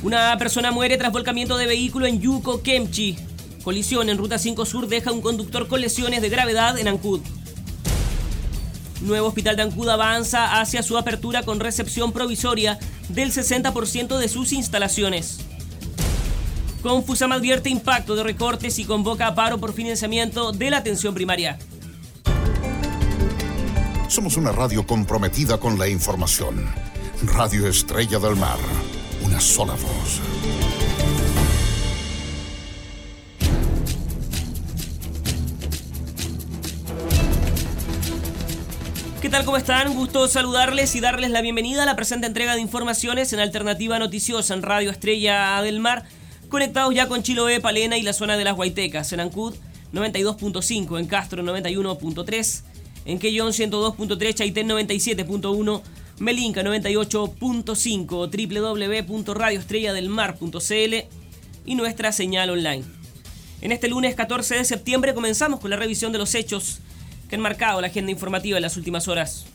Una persona muere tras volcamiento de vehículo en Yuco, Kemchi. Colisión en Ruta 5 Sur deja un conductor con lesiones de gravedad en Ancud. Nuevo hospital de Ancud avanza hacia su apertura con recepción provisoria del 60% de sus instalaciones. Confusam advierte impacto de recortes y convoca a paro por financiamiento de la atención primaria. Somos una radio comprometida con la información. Radio Estrella del Mar. Una sola voz. ¿Qué tal? ¿Cómo están? Gusto saludarles y darles la bienvenida a la presente entrega de informaciones en Alternativa Noticiosa en Radio Estrella del Mar. Conectados ya con Chiloé, Palena y la zona de las Guaitecas. En Ancud 92.5, en Castro 91.3, en Quellón 102.3, Chaitén 97.1, Melinca 98.5, www.radioestrelladelmar.cl y nuestra señal online. En este lunes 14 de septiembre comenzamos con la revisión de los hechos que han marcado la agenda informativa en las últimas horas.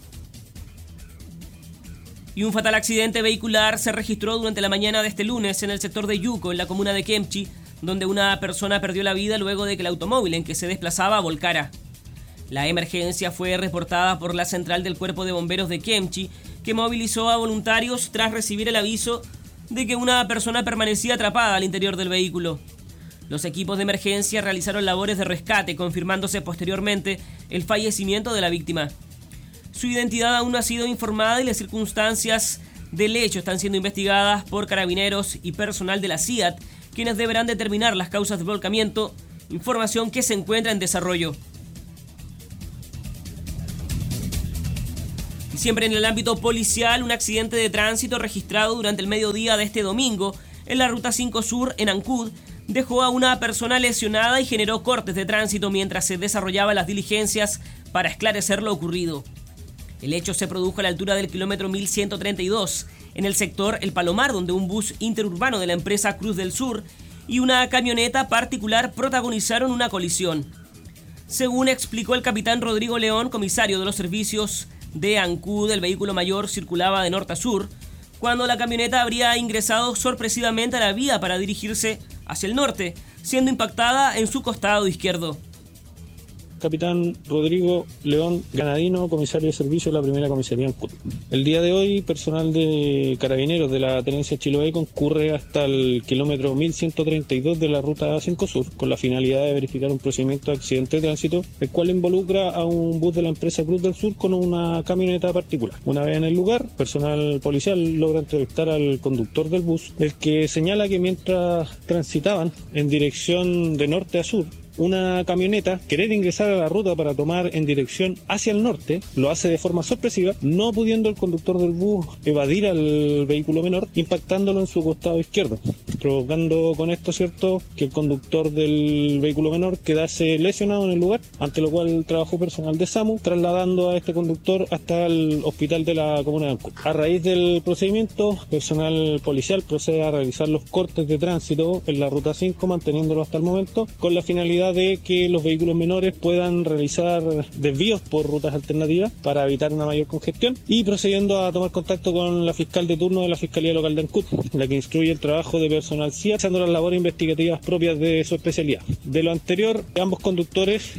Y un fatal accidente vehicular se registró durante la mañana de este lunes en el sector de Yuco, en la comuna de Kemchi, donde una persona perdió la vida luego de que el automóvil en que se desplazaba volcara. La emergencia fue reportada por la central del Cuerpo de Bomberos de Kemchi, que movilizó a voluntarios tras recibir el aviso de que una persona permanecía atrapada al interior del vehículo. Los equipos de emergencia realizaron labores de rescate, confirmándose posteriormente el fallecimiento de la víctima. Su identidad aún no ha sido informada y las circunstancias del hecho están siendo investigadas por carabineros y personal de la CIAT, quienes deberán determinar las causas del volcamiento, información que se encuentra en desarrollo. Y siempre en el ámbito policial, un accidente de tránsito registrado durante el mediodía de este domingo en la Ruta 5 Sur en Ancud dejó a una persona lesionada y generó cortes de tránsito mientras se desarrollaban las diligencias para esclarecer lo ocurrido. El hecho se produjo a la altura del kilómetro 1132, en el sector El Palomar, donde un bus interurbano de la empresa Cruz del Sur y una camioneta particular protagonizaron una colisión. Según explicó el capitán Rodrigo León, comisario de los servicios de Ancud, el vehículo mayor circulaba de norte a sur, cuando la camioneta habría ingresado sorpresivamente a la vía para dirigirse hacia el norte, siendo impactada en su costado izquierdo. Capitán Rodrigo León Granadino, comisario de servicio de la primera comisaría en Ancud. El día de hoy, personal de carabineros de la tenencia Chiloé concurre hasta el kilómetro 1132 de la ruta 5 Sur, con la finalidad de verificar un procedimiento de accidente de tránsito, el cual involucra a un bus de la empresa Cruz del Sur con una camioneta particular. Una vez en el lugar, personal policial logra entrevistar al conductor del bus, el que señala que mientras transitaban en dirección de norte a sur, una camioneta querer ingresar a la ruta para tomar en dirección hacia el norte, lo hace de forma sorpresiva, no pudiendo el conductor del bus evadir al vehículo menor, impactándolo en su costado izquierdo, provocando con esto, cierto, que el conductor del vehículo menor quedase lesionado en el lugar, ante lo cual trabajó personal de SAMU, trasladando a este conductor hasta el hospital de la comuna de Ancud. A raíz del procedimiento, personal policial procede a realizar los cortes de tránsito en la ruta 5, manteniéndolo hasta el momento, con la finalidad de que los vehículos menores puedan realizar desvíos por rutas alternativas para evitar una mayor congestión, y procediendo a tomar contacto con la fiscal de turno de la Fiscalía Local de Ancud, la que instruye el trabajo de personal CIA, haciendo las labores investigativas propias de su especialidad. De lo anterior, ambos conductores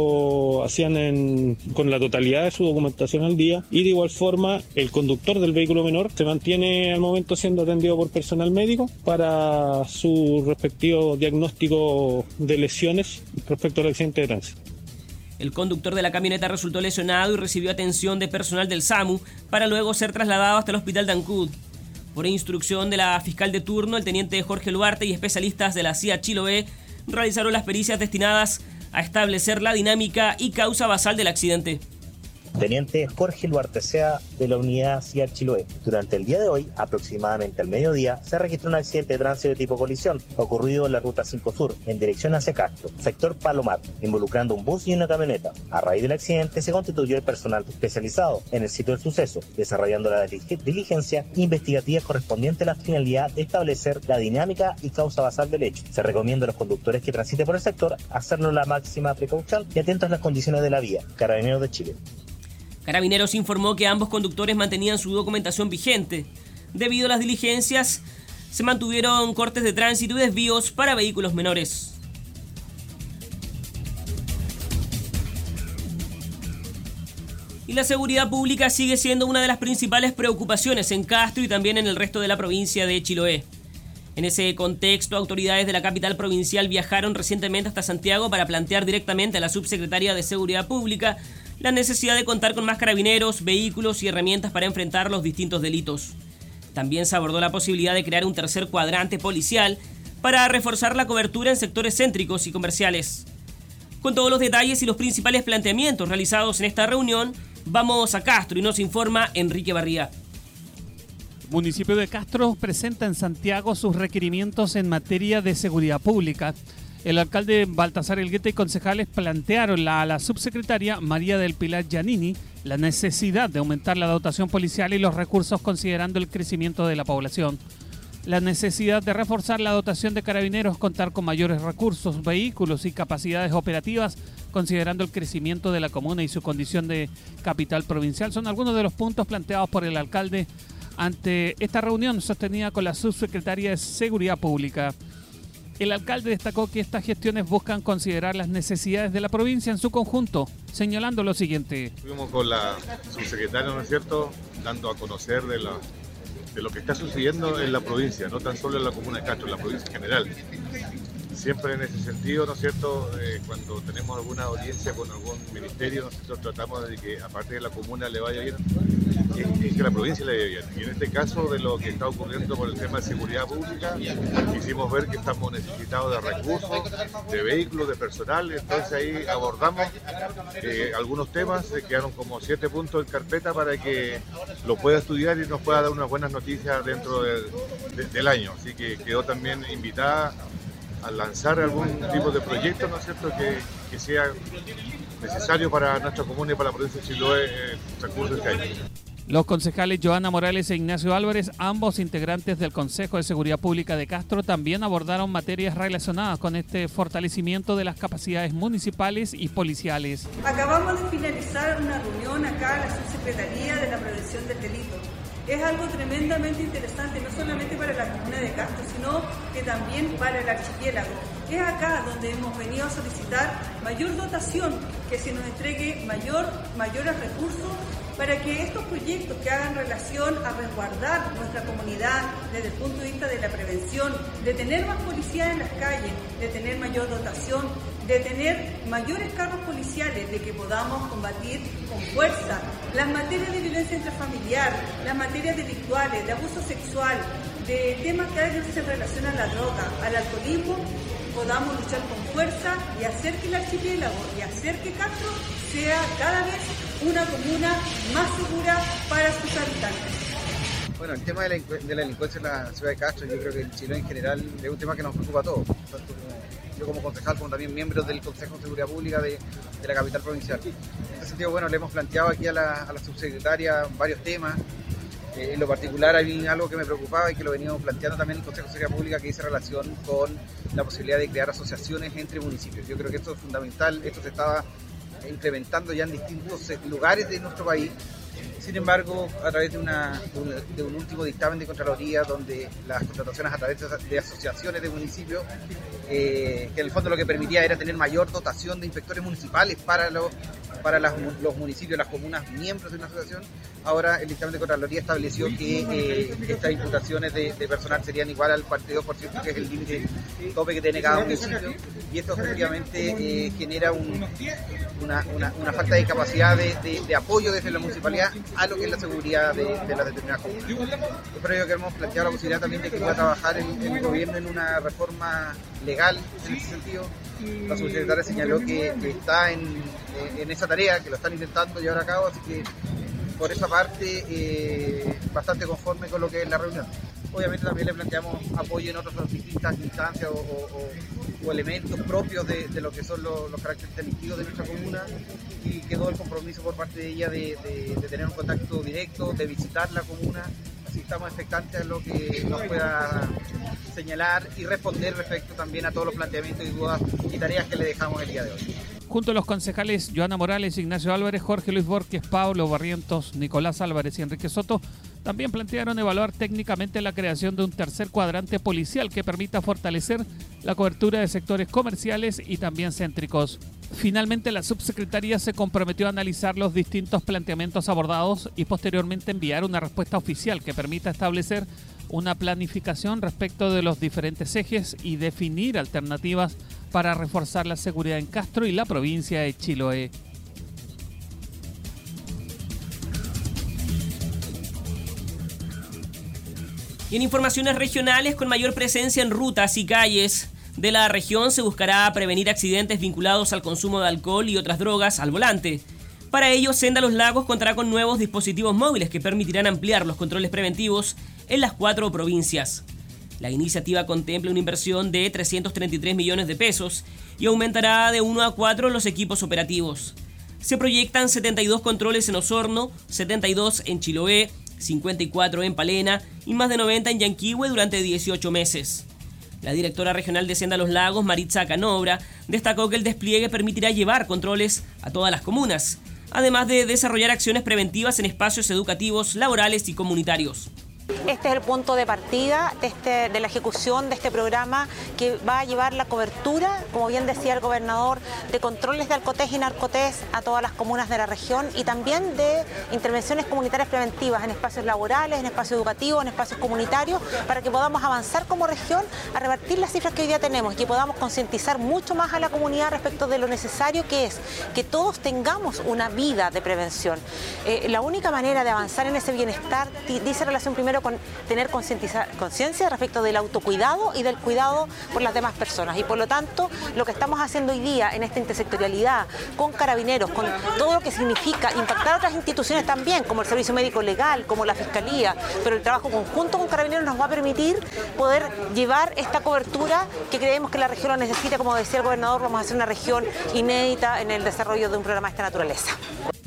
lo hacían con la totalidad de su documentación al día, y de igual forma el conductor del vehículo menor se mantiene al momento siendo atendido por personal médico para su respectivo diagnóstico de lesiones respecto al accidente de tránsito. El conductor de la camioneta resultó lesionado y recibió atención de personal del SAMU para luego ser trasladado hasta el hospital de Ancud. Por instrucción de la fiscal de turno, el teniente Jorge Luarte y especialistas de la CIA Chiloé realizaron las pericias destinadas a establecer la dinámica y causa basal del accidente. Teniente Jorge Luarte Sea de la unidad CIA Chiloé. Durante el día de hoy, aproximadamente al mediodía, se registró un accidente de tránsito de tipo colisión ocurrido en la ruta 5 Sur, en dirección hacia Castro, sector Palomar, involucrando un bus y una camioneta. A raíz del accidente se constituyó el personal especializado en el sitio del suceso, desarrollando la diligencia investigativa correspondiente a la finalidad de establecer la dinámica y causa basal del hecho. Se recomienda a los conductores que transiten por el sector hacerlo la máxima precaución y atentos a las condiciones de la vía. Carabineros de Chile. Carabineros informó que ambos conductores mantenían su documentación vigente. Debido a las diligencias, se mantuvieron cortes de tránsito y desvíos para vehículos menores. Y la seguridad pública sigue siendo una de las principales preocupaciones en Castro y también en el resto de la provincia de Chiloé. En ese contexto, autoridades de la capital provincial viajaron recientemente hasta Santiago para plantear directamente a la subsecretaria de Seguridad Pública la necesidad de contar con más carabineros, vehículos y herramientas para enfrentar los distintos delitos. También se abordó la posibilidad de crear un tercer cuadrante policial para reforzar la cobertura en sectores céntricos y comerciales. Con todos los detalles y los principales planteamientos realizados en esta reunión, vamos a Castro y nos informa Enrique Barría. El municipio de Castro presenta en Santiago sus requerimientos en materia de seguridad pública. El alcalde Baltasar Elgueta y concejales plantearon a la subsecretaria María del Pilar Giannini la necesidad de aumentar la dotación policial y los recursos considerando el crecimiento de la población. La necesidad de reforzar la dotación de carabineros, contar con mayores recursos, vehículos y capacidades operativas considerando el crecimiento de la comuna y su condición de capital provincial son algunos de los puntos planteados por el alcalde ante esta reunión sostenida con la subsecretaria de Seguridad Pública. El alcalde destacó que estas gestiones buscan considerar las necesidades de la provincia en su conjunto, señalando lo siguiente. Estuvimos con la subsecretaria, ¿no es cierto?, dando a conocer de lo que está sucediendo en la provincia, no tan solo en la comuna de Castro, en la provincia en general. Siempre en ese sentido, ¿no es cierto?, cuando tenemos alguna audiencia con algún ministerio, nosotros tratamos de que aparte de la comuna le vaya bien, es que la provincia le vaya bien. Y en este caso de lo que está ocurriendo con el tema de seguridad pública, quisimos ver que estamos necesitados de recursos, de vehículos, de personal, entonces ahí abordamos algunos temas, quedaron como 7 puntos en carpeta para que lo pueda estudiar y nos pueda dar unas buenas noticias dentro del año. Así que quedó también invitada a lanzar algún tipo de proyecto, ¿no es cierto?, que sea necesario para nuestra comuna y para la provincia de Chiloé el transcurso de este año. Los concejales Joana Morales e Ignacio Álvarez, ambos integrantes del Consejo de Seguridad Pública de Castro, también abordaron materias relacionadas con este fortalecimiento de las capacidades municipales y policiales. Acabamos de finalizar una reunión acá en la Subsecretaría de la Prevención del Delito. Es algo tremendamente interesante, no solamente para la comuna de Castro, sino que también para el archipiélago. Es acá donde hemos venido a solicitar mayor dotación, que se nos entregue mayores recursos para que estos proyectos que hagan relación a resguardar nuestra comunidad desde el punto de vista de la prevención, de tener más policía en las calles, de tener mayor dotación, de tener mayores carros policiales, de que podamos combatir con fuerza las materias de violencia intrafamiliar, las materias delictuales, de abuso sexual, de temas que a veces se relacionan a la droga, al alcoholismo, podamos luchar con fuerza y hacer que el archipiélago y hacer que Castro sea cada vez una comuna más segura para sus habitantes. Bueno, el tema de la delincuencia en la ciudad de Castro, yo creo que en Chile en general es un tema que nos preocupa a todos, tanto yo como concejal, como también miembros del Consejo de Seguridad Pública de la capital provincial. En este sentido, bueno, le hemos planteado aquí a la subsecretaria varios temas. En lo particular, hay algo que me preocupaba y que lo veníamos planteando también en el Consejo de Seguridad Pública, que dice relación con la posibilidad de crear asociaciones entre municipios. Yo creo que esto es fundamental, esto se estaba implementando ya en distintos lugares de nuestro país. Sin embargo, a través de un último dictamen de Contraloría, donde las contrataciones a través de asociaciones de municipios, que en el fondo lo que permitía era tener mayor dotación de inspectores municipales para los municipios, las comunas miembros de una asociación. Ahora el dictamen de Contraloría estableció que estas imputaciones de personal serían igual al 42%, que es el límite tope que tiene cada municipio, y esto efectivamente genera una falta de capacidad de apoyo desde la municipalidad a lo que es la seguridad de las determinadas comunas. Es por ello que hemos planteado la posibilidad también de que pueda trabajar el gobierno en una reforma legal en ese sentido. La subsecretaria señaló que está en esa tarea, que lo están intentando llevar a cabo, así que por esa parte bastante conforme con lo que es la reunión. Obviamente también le planteamos apoyo en otras distintas instancias o elementos propios de lo que son los caracteres delictivos de nuestra comuna, y quedó el compromiso por parte de ella de tener un contacto directo, de visitar la comuna. Así estamos expectantes a lo que nos pueda señalar y responder respecto también a todos los planteamientos y dudas y tareas que le dejamos el día de hoy. Junto a los concejales Joana Morales, Ignacio Álvarez, Jorge Luis Borges, Pablo Barrientos, Nicolás Álvarez y Enrique Soto, También plantearon evaluar técnicamente la creación de un tercer cuadrante policial que permita fortalecer la cobertura de sectores comerciales y también céntricos. Finalmente, la subsecretaría se comprometió a analizar los distintos planteamientos abordados y posteriormente enviar una respuesta oficial que permita establecer una planificación respecto de los diferentes ejes y definir alternativas para reforzar la seguridad en Castro y la provincia de Chiloé. Y en informaciones regionales, con mayor presencia en rutas y calles de la región, se buscará prevenir accidentes vinculados al consumo de alcohol y otras drogas al volante. Para ello, Senda Los Lagos contará con nuevos dispositivos móviles que permitirán ampliar los controles preventivos en las 4 provincias. La iniciativa contempla una inversión de 333 millones de pesos y aumentará de 1 a 4 los equipos operativos. Se proyectan 72 controles en Osorno, 72 en Chiloé, 54 en Palena y más de 90 en Yanquihue durante 18 meses. La directora regional de Senda Los Lagos, Maritza Canobra, destacó que el despliegue permitirá llevar controles a todas las comunas, además de desarrollar acciones preventivas en espacios educativos, laborales y comunitarios. Este es el punto de partida de la ejecución de este programa que va a llevar la cobertura, como bien decía el gobernador, de controles de alcotés y narcotés a todas las comunas de la región y también de intervenciones comunitarias preventivas en espacios laborales, en espacios educativos, en espacios comunitarios, para que podamos avanzar como región a revertir las cifras que hoy día tenemos y que podamos concientizar mucho más a la comunidad respecto de lo necesario que es que todos tengamos una vida de prevención. La única manera de avanzar en ese bienestar dice relación primero con tener conciencia respecto del autocuidado y del cuidado por las demás personas. Y por lo tanto, lo que estamos haciendo hoy día en esta intersectorialidad, con Carabineros, con todo lo que significa impactar a otras instituciones también, como el Servicio Médico Legal, como la Fiscalía, pero el trabajo conjunto con Carabineros nos va a permitir poder llevar esta cobertura que creemos que la región lo necesita. Como decía el gobernador, vamos a hacer una región inédita en el desarrollo de un programa de esta naturaleza.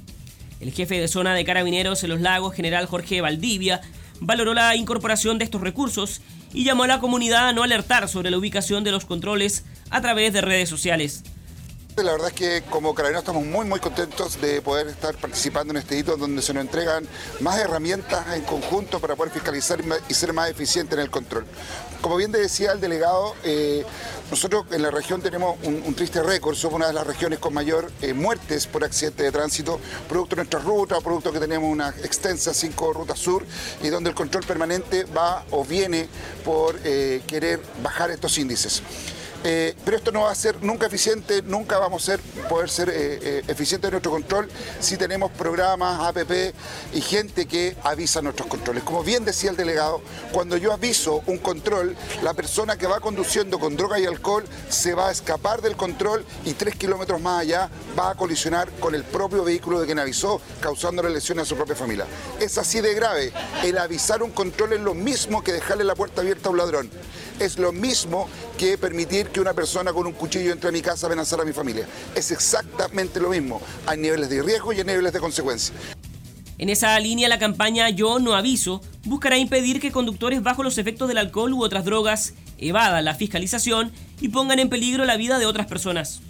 El jefe de zona de Carabineros en Los Lagos, general Jorge Valdivia, valoró la incorporación de estos recursos y llamó a la comunidad a no alertar sobre la ubicación de los controles a través de redes sociales. La verdad es que como Carabineros estamos muy contentos de poder estar participando en este hito donde se nos entregan más herramientas en conjunto para poder fiscalizar y ser más eficientes en el control. Como bien decía el delegado, nosotros en la región tenemos un triste récord, somos una de las regiones con mayor muertes por accidentes de tránsito, producto de nuestra ruta, producto que tenemos una extensa 5 rutas sur y donde el control permanente va o viene por querer bajar estos índices. Pero esto no va a ser nunca eficiente, nunca vamos a poder ser eficientes en nuestro control si tenemos programas, APP y gente que avisa nuestros controles. Como bien decía el delegado, cuando yo aviso un control, la persona que va conduciendo con droga y alcohol se va a escapar del control y 3 kilómetros más allá va a colisionar con el propio vehículo de quien avisó, causándole lesiones a su propia familia. Es así de grave. El avisar un control es lo mismo que dejarle la puerta abierta a un ladrón. Es lo mismo que permitir que una persona con un cuchillo entre a mi casa a amenazar a mi familia. Es exactamente lo mismo. Hay niveles de riesgo y hay niveles de consecuencia. En esa línea, la campaña Yo No Aviso buscará impedir que conductores bajo los efectos del alcohol u otras drogas evadan la fiscalización y pongan en peligro la vida de otras personas.